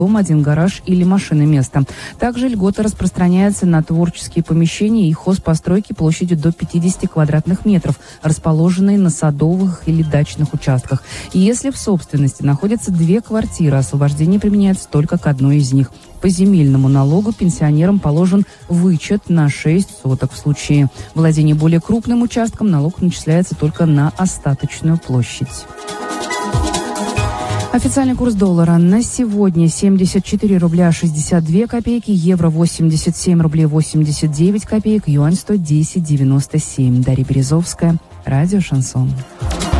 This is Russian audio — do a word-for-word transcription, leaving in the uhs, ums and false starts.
дом, один гараж или машины место. Также льгота распространяется на творческие помещения и хозпостройки площадью до пятидесяти квадратных метров, расположенные на садовых или дачных участках. И если в собственности находятся две квартиры, освобождение применяется только к одной из них. По земельному налогу пенсионерам положен вычет на шесть соток. В случае владения более крупным участком налог начисляется только на остаточную площадь. Официальный курс доллара на сегодня семьдесят четыре рубля шестьдесят две копейки, евро восемьдесят семь рублей восемьдесят девять копеек, юань сто десять девяносто семь. Дарья Березовская, радио «Шансон».